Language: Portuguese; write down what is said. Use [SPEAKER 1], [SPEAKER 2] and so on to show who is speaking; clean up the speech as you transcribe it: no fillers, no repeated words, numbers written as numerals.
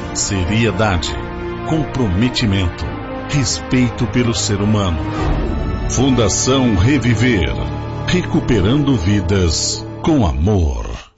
[SPEAKER 1] seriedade, comprometimento, respeito pelo ser humano. Fundação Reviver, recuperando vidas com amor.